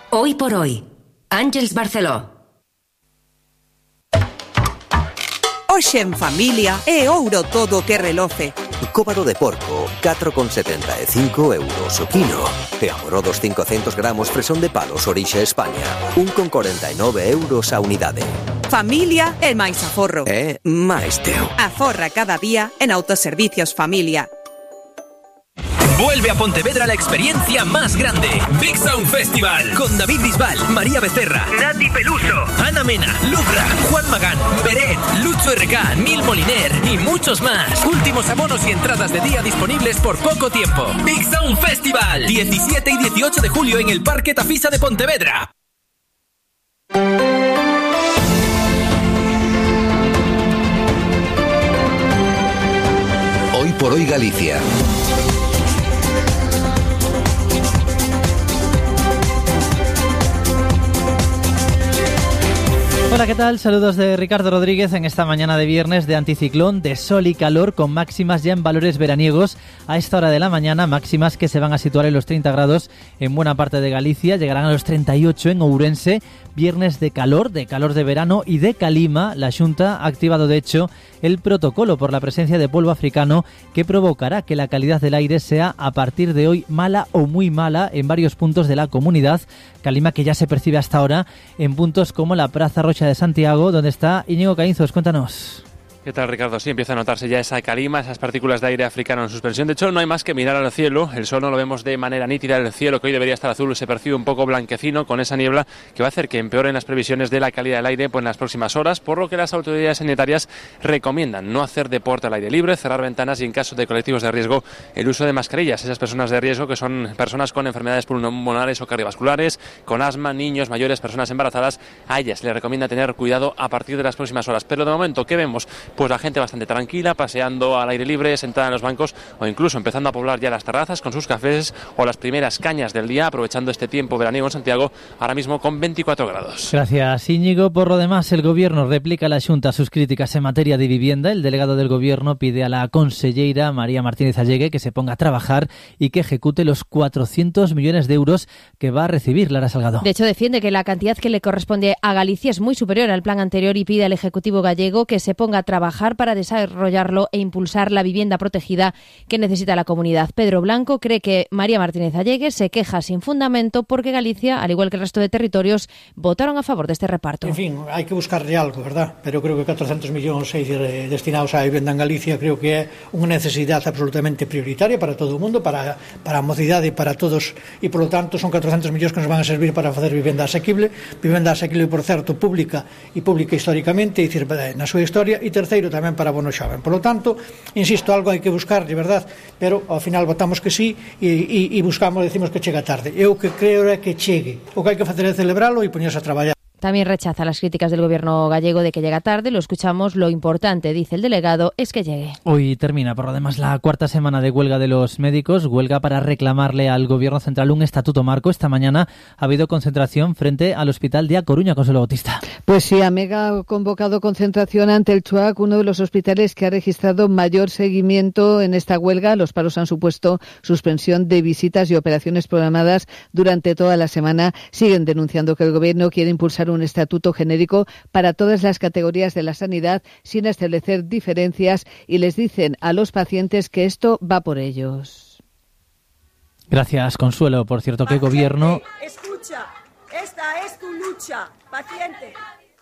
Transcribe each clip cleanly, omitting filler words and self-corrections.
Hoy por hoy, Àngels Barceló. Hoxe en familia é ouro todo o que reloce. Cóbado de porco, 4,75 euros o kilo. E amorodos 500 gramos fresón de palos orixe España, 1,49 euros a unidade. Familia e máis aforro. É máis teu. Aforra cada día en Autoservicios Familia. Vuelve a Pontevedra la experiencia más grande. Big Sound Festival. Con David Bisbal, María Becerra, Nati Peluso, Ana Mena, Lucra, Juan Magán, Beret, Lucho RK, Nil Moliner y muchos más. Últimos abonos y entradas de día disponibles por poco tiempo. Big Sound Festival. 17 y 18 de julio en el Parque Tafisa de Pontevedra. Hoy por hoy Galicia. Hola, ¿qué tal? Saludos de Ricardo Rodríguez en esta mañana de viernes de anticiclón, de sol y calor, con máximas ya en valores veraniegos a esta hora de la mañana, máximas que se van a situar en los 30 grados en buena parte de Galicia, llegarán a los 38 en Ourense. Viernes de calor de verano y de calima. La Xunta ha activado de hecho el protocolo por la presencia de polvo africano que provocará que la calidad del aire sea a partir de hoy mala o muy mala en varios puntos de la comunidad. Calima que ya se percibe hasta ahora en puntos como la Praza Rocha de Santiago, donde está Íñigo Caínzos. Cuéntanos. ¿Qué tal, Ricardo? Sí, empieza a notarse ya esa calima, esas partículas de aire africano en suspensión. De hecho, no hay más que mirar al cielo. El sol no lo vemos de manera nítida. El cielo, que hoy debería estar azul, se percibe un poco blanquecino con esa niebla que va a hacer que empeoren las previsiones de la calidad del aire en las próximas horas, por lo que las autoridades sanitarias recomiendan no hacer deporte al aire libre, cerrar ventanas y, en caso de colectivos de riesgo, el uso de mascarillas. Esas personas de riesgo que son personas con enfermedades pulmonares o cardiovasculares, con asma, niños, mayores, personas embarazadas, a ellas se les recomienda tener cuidado a partir de las próximas horas. Pero de momento, ¿qué vemos? Pues la gente bastante tranquila, paseando al aire libre, sentada en los bancos o incluso empezando a poblar ya las terrazas con sus cafés o las primeras cañas del día, aprovechando este tiempo veraniego en Santiago, ahora mismo con 24 grados. Gracias, Íñigo. Por lo demás, el Gobierno replica a la Xunta sus críticas en materia de vivienda. El delegado del Gobierno pide a la conselleira María Martínez Allegue que se ponga a trabajar y que ejecute los 400 millones de euros que va a recibir Lara Salgado. De hecho, defiende que la cantidad que le corresponde a Galicia es muy superior al plan anterior y pide al Ejecutivo gallego que se ponga a trabajar para desarrollarlo e impulsar la vivienda protegida que necesita la comunidad. Pedro Blanco cree que María Martínez Allegue se queja sin fundamento porque Galicia, al igual que el resto de territorios, votaron a favor de este reparto. En fin, hai que buscarle algo, verdad? Pero creo que 400 millóns destinados a vivenda en Galicia creo que é unha necesidade absolutamente prioritaria para todo o mundo, para a mocidade e para todos, e polo tanto son 400 millóns que nos van a servir para facer vivenda asequible, por certo, pública históricamente, dicir, na súa historia, e terceiro tamén para bono xoven. Por lo tanto, insisto, algo hai que buscar, de verdad, pero ao final votamos que sí e buscamos, decimos que chega tarde. Eu que creo é que chegue. O que hai que facer é celebralo e poñerse a traballar. También rechaza las críticas del gobierno gallego de que llega tarde. Lo escuchamos. Lo importante, dice el delegado, es que llegue. Hoy termina, por lo demás, la cuarta semana de huelga de los médicos. Huelga para reclamarle al gobierno central un estatuto marco. Esta mañana ha habido concentración frente al hospital de A Coruña, Consuelo Bautista. Pues sí, AMEGA ha convocado concentración ante el CHUAC, uno de los hospitales que ha registrado mayor seguimiento en esta huelga. Los paros han supuesto suspensión de visitas y operaciones programadas durante toda la semana. Siguen denunciando que el gobierno quiere impulsar un estatuto genérico para todas las categorías de la sanidad sin establecer diferencias y les dicen a los pacientes que esto va por ellos. Gracias, Consuelo. Por cierto, ¿qué gobierno? Escucha, esta es tu lucha, paciente.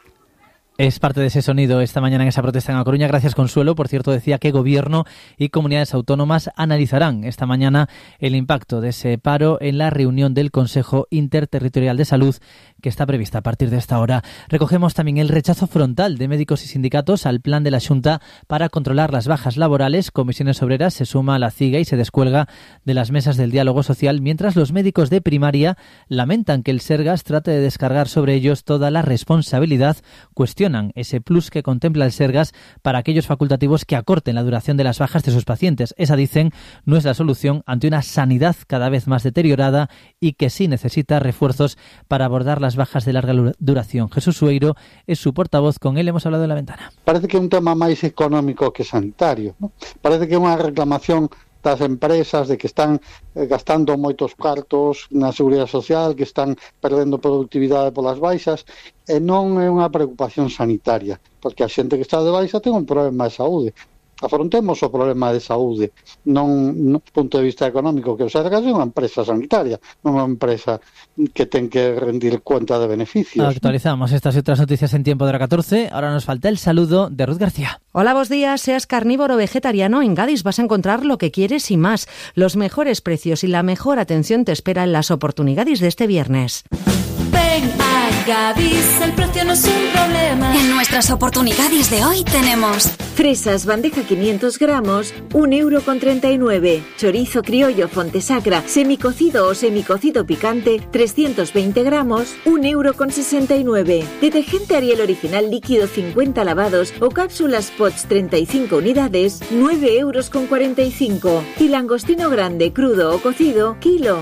Es parte de ese sonido esta mañana en esa protesta en A Coruña. Gracias, Consuelo. Por cierto, decía que Gobierno y comunidades autónomas analizarán esta mañana el impacto de ese paro en la reunión del Consejo Interterritorial de Salud que está prevista a partir de esta hora. Recogemos también el rechazo frontal de médicos y sindicatos al plan de la Xunta para controlar las bajas laborales. Comisiones Obreras se suma a la CIGA y se descuelga de las mesas del diálogo social, mientras los médicos de primaria lamentan que el Sergas trate de descargar sobre ellos toda la responsabilidad. Cuestionan ese plus que contempla el Sergas para aquellos facultativos que acorten la duración de las bajas de sus pacientes. Esa, dicen, no es la solución ante una sanidad cada vez más deteriorada y que sí necesita refuerzos para abordar las bajas de larga duración. Jesús Sueiro es su portavoz, con él hemos hablado en La Ventana. Parece que é un tema máis económico que sanitario, ¿no? Parece que é unha reclamación das empresas, de que están gastando moitos cartos na seguridade social, que están perdendo productividade polas baixas, e non é unha preocupación sanitaria, porque a xente que está de baixa ten un problema de saúde. Afrontemos o problema de saúde, non no punto de vista económico, que o Sergas é unha empresa sanitaria, non unha empresa que ten que rendir cuenta de beneficios. Actualizamos estas y otras noticias en tiempo de hora 14. Ahora nos falta el saludo de Ruth García. Hola, buenos días. Seas carnívoro o vegetariano, en Gadis vas a encontrar lo que quieres y más. Los mejores precios y la mejor atención te espera en las oportunidades de este viernes. Ven a Gadis, el precio no es un problema. En nuestras oportunidades de hoy tenemos fresas, bandeja 500 gramos, 1,39 €. Chorizo criollo Fontesacra, semicocido o semicocido picante, 320 gramos, 1,69 €. Detergente Ariel original líquido 50 lavados o cápsulas Pots 35 unidades, 9,45 €. Y langostino grande, crudo o cocido, kilo,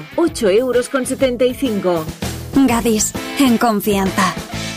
8,75 €. Gadis, en confianza.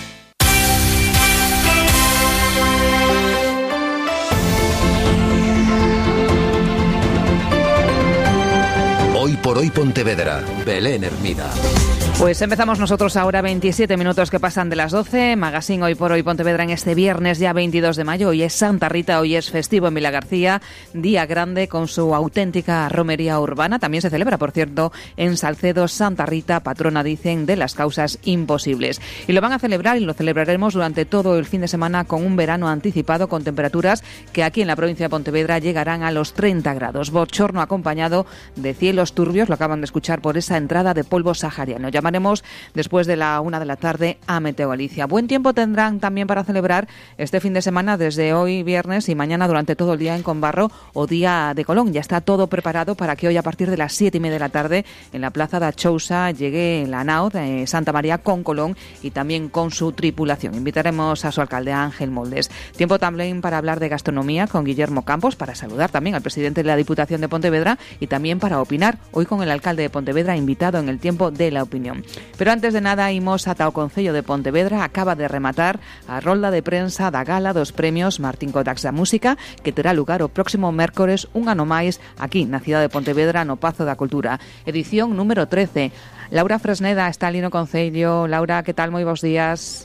Hoy por hoy Pontevedra, Belén Hermida. Pues empezamos nosotros ahora, 27 minutos que pasan de las 12. Magazine Hoy por Hoy Pontevedra en este viernes ya 22 de mayo. Hoy es Santa Rita, hoy es festivo en Vilagarcía, día grande con su auténtica romería urbana. También se celebra, por cierto, en Salcedo Santa Rita, patrona, dicen, de las causas imposibles. Y lo van a celebrar y lo celebraremos durante todo el fin de semana con un verano anticipado con temperaturas que aquí en la provincia de Pontevedra llegarán a los 30 grados. Bochorno acompañado de cielos turbios, lo acaban de escuchar por esa entrada de polvo sahariano. Llamaremos después de la 1 de la tarde a Meteo Galicia. Buen tiempo tendrán también para celebrar este fin de semana desde hoy viernes y mañana durante todo el día en Conbarro o Día de Colón. Ya está todo preparado para que hoy a partir de las 7:30 de la tarde en la Plaza da Chousa llegue la nao de Santa María con Colón y también con su tripulación. Invitaremos a su alcalde Ángel Moldes. Tiempo también para hablar de gastronomía con Guillermo Campos, para saludar también al presidente de la Diputación de Pontevedra y también para opinar hoy con el alcalde de Pontevedra invitado en el tiempo de la opinión. Pero antes de nada, imos ata o Concello de Pontevedra. Acaba de rematar a rolda de prensa da gala dos premios Martín Codax da Música, que terá lugar o próximo mércores, un ano máis, aquí na cidade de Pontevedra, no Pazo da Cultura. Edición número 13. Laura Fresneda está ali no Concello. Laura, que tal? Moi bons días.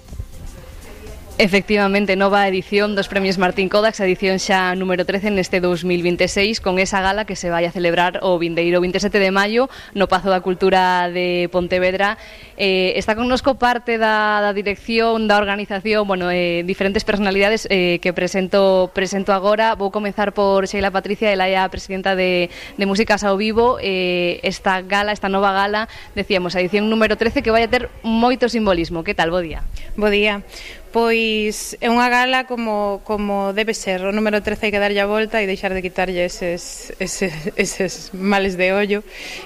Efectivamente, nova edición dos premios Martín Codax, edición xa número 13 neste 2026, con esa gala que se vai a celebrar o vindeiro 27 de maio no Pazo da Cultura de Pontevedra. Está connosco parte da dirección, da organización, diferentes personalidades que presento agora. Vou comezar por Sheila Patricia, ela é a presidenta de Músicas ao Vivo. Esta nova gala, decíamos, a edición número 13, que vai a ter moito simbolismo. Que tal? Bo día. Bo día. Pois é unha gala como debe ser. O número 13 hai que darlle a volta e deixar de quitarlle eses males de ollo,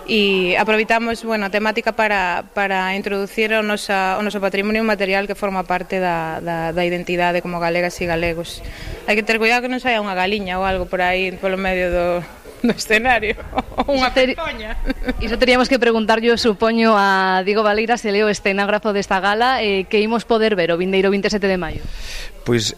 e aproveitamos a temática para introducir o noso patrimonio material que forma parte da identidade como galegas e galegos. Hai que ter cuidado que non saia unha galiña ou algo por aí polo medio do escenario, unha pecoña. Iso teríamos que preguntar, yo supoño, a Diego Valeira, se leo escenógrafo desta gala, que imos poder ver o vindeiro 27 de maio. Pois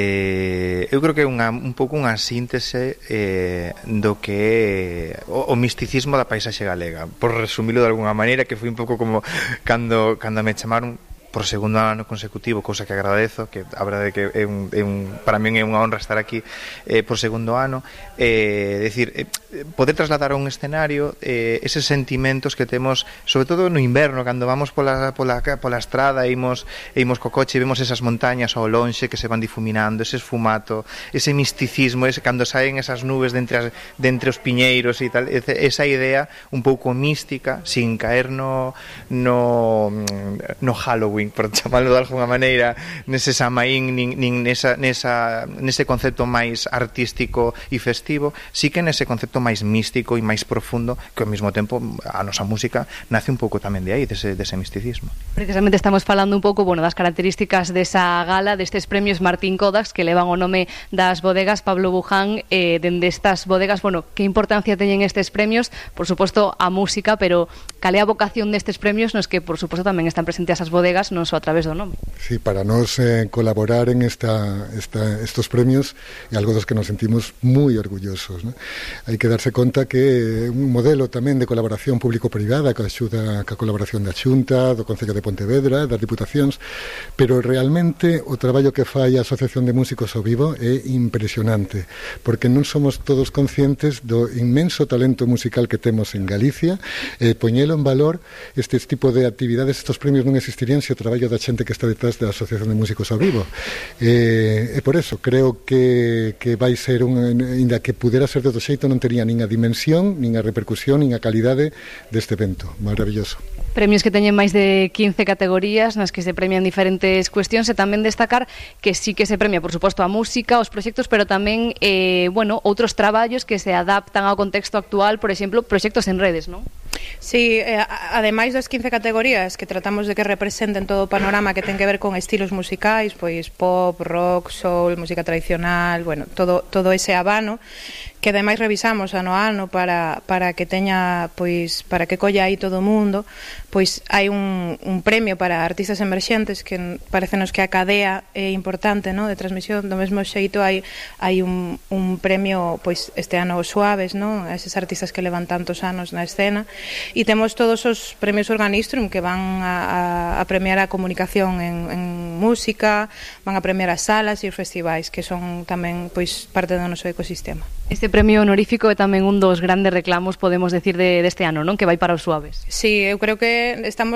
eu creo que é un pouco unha síntese do que é o misticismo da paisaxe galega, por resumilo de alguna maneira, que foi un pouco como cando me chamaron por segundo ano consecutivo, cousa que agradezo, que a verdade que para min é unha honra estar aquí por segundo ano, decir, poder trasladar a un escenario eses sentimentos que temos, sobre todo no inverno, cando vamos pola estrada e imos co coche e vemos esas montañas ao lonxe que se van difuminando, ese esfumato, ese misticismo, cando saen esas nubes de entre os piñeiros e tal, esa idea un pouco mística, sin caer no Halloween, por chamarlo de alguna maneira, nese Samaín, nin nese concepto máis artístico e festivo, sí que nese concepto máis místico e máis profundo, que ao mesmo tempo a nosa música nace un pouco tamén de aí, dese misticismo. Precisamente estamos falando un pouco das características desa gala, destes premios Martín Codax, que levan o nome das bodegas Pablo Buján. Dende estas bodegas, que importancia teñen estes premios? Por suposto, a música, pero cal é a vocación destes premios nos que, por suposto, tamén están presentes as bodegas artistas, non só a través do nome. Sí, para nós colaborar en estos premios é algo dos que nos sentimos moi orgullosos, ¿no? Hai que darse conta que é un modelo tamén de colaboración público-privada que axuda ca colaboración da Xunta, do Concello de Pontevedra, das Diputacións, pero realmente o traballo que fai a Asociación de Músicos ao Vivo é impresionante, porque non somos todos conscientes do inmenso talento musical que temos en Galicia, poñelo en valor. Este tipo de actividades, estos premios non existirían se o traballo da xente que está detrás da Asociación de Músicos ao Vivo. E por eso creo que vai ser ainda que pudera ser de outro xeito, non tería nin a dimensión, nin a repercusión, nin a calidade deste evento. Maravilloso. Premios que teñen máis de 15 categorías nas que se premian diferentes cuestións, e tamén destacar que sí que se premia, por suposto, a música, os proxectos, pero tamén, outros traballos que se adaptan ao contexto actual, por exemplo, proxectos en redes, non? Sí, ademais das 15 categorías que tratamos de que representen todo o panorama que ten que ver con estilos musicais, pois pop, rock, soul, música tradicional, bueno, todo ese abano que ademais revisamos ano a ano para que teña, pois, para que colla aí todo o mundo, pois hai un premio para artistas emerxentes que parecenos que a cadea é importante, no, de transmisión. Do mesmo xeito hai un premio, pois, este ano Suaves, no, a eses artistas que levan tantos anos na escena, e temos todos os premios Organistrum que van a premiar a comunicación en música, van a premiar as salas e os festivais, que son tamén, pois, parte do noso ecosistema. Este premio honorífico é tamén un dos grandes reclamos, podemos decir, deste ano, non? Que vai para os Suaves. Sí, eu creo que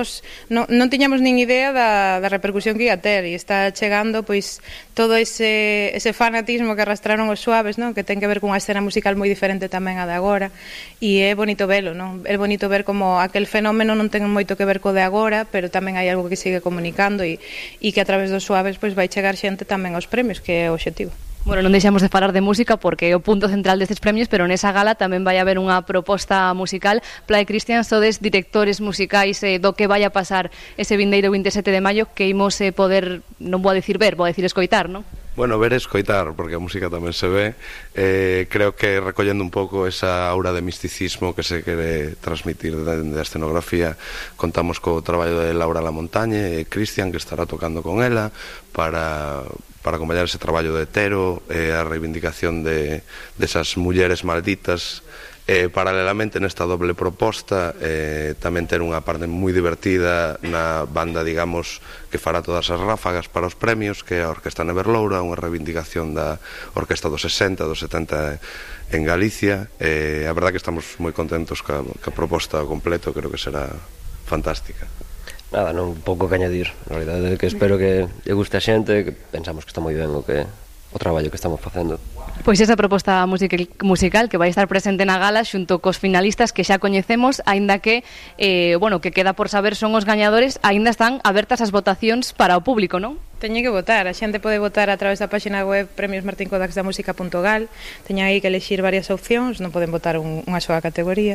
non tiñamos nin idea da repercusión que ia ter, e está chegando, pois, todo ese fanatismo que arrastraron os Suaves, non? Que ten que ver cunha escena musical moi diferente tamén a de agora, e é bonito velo, non? É bonito ver como aquel fenómeno non ten moito que ver co de agora, pero tamén hai algo que sigue comunicando, e que a través dos Suaves, pois, vai chegar xente tamén aos premios, que é o obxectivo. Bueno, non deixamos de falar de música porque é o punto central destes premios, pero nesa gala tamén vai haber unha proposta musical. Pla e Cristian, sodes directores musicais do que vai a pasar ese vindeiro 27 de maio, que imos poder, non vou a decir ver, vou a decir escoitar, non? Bueno, ver e escoitar, porque a música tamén se ve. Creo que recollendo un pouco esa aura de misticismo que se quere transmitir da escenografía, contamos co traballo de Laura Lamontañe e Cristian, que estará tocando con ela para acompañar ese traballo de Tero, a reivindicación desas mulleres malditas. Paralelamente nesta doble proposta tamén ter unha parte moi divertida na banda, digamos, que fará todas as ráfagas para os premios, que é a Orquesta Neverloura, unha reivindicación da Orquesta dos 60, dos 70 en Galicia. A verdad que estamos moi contentos ca proposta ao completo, creo que será fantástica. Nada, non pouco que añadir. Na realidade é que espero que lle guste a xente, que pensamos que está moi ben o traballo que estamos facendo. Pois esa proposta musical que vai estar presente na gala xunto cos finalistas que xa coñecemos, aínda que que queda por saber son os gañadores, aínda están abertas as votacións para o público, non? Teñen que votar, a xente pode votar a través da página web premiosmartincodaxdamusica.gal. Teñen aí que elexir varias opcións, non poden votar unha soa categoría,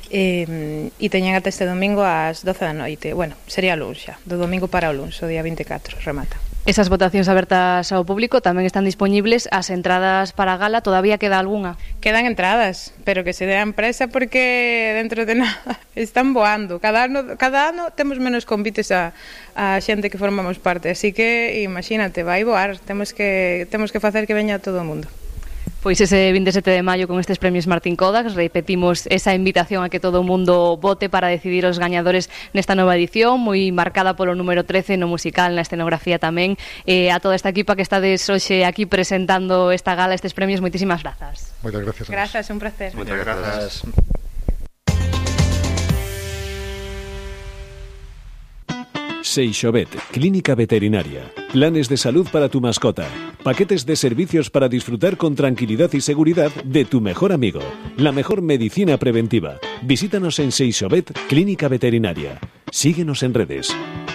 e teñen ata este domingo ás 12 da noite. Bueno, sería luns xa, do domingo para o luns, o día 24, remata. Esas votacións abertas ao público tamén están dispoñibles. As entradas para a gala, todavía queda algunha? Quedan entradas, pero que se dean presa porque dentro de nada están voando. Cada ano temos menos convites a xente que formamos parte, así que imagínate, vai voar, temos que facer que veña todo o mundo. Pois ese 27 de maio con estes premios Martín Kodax repetimos esa invitación a que todo o mundo vote para decidir os gañadores nesta nova edición, moi marcada polo número 13 no musical, na escenografía tamén. A toda esta equipa que estades hoxe aquí presentando esta gala, estes premios, moitísimas grazas. Moitas gracias. Grazas, un placer. Moitas grazas. Seixovet, clínica veterinaria. Planes de salud para tu mascota. Paquetes de servicios para disfrutar con tranquilidad y seguridad de tu mejor amigo. La mejor medicina preventiva. Visítanos en Seixovet, clínica veterinaria. Síguenos en redes.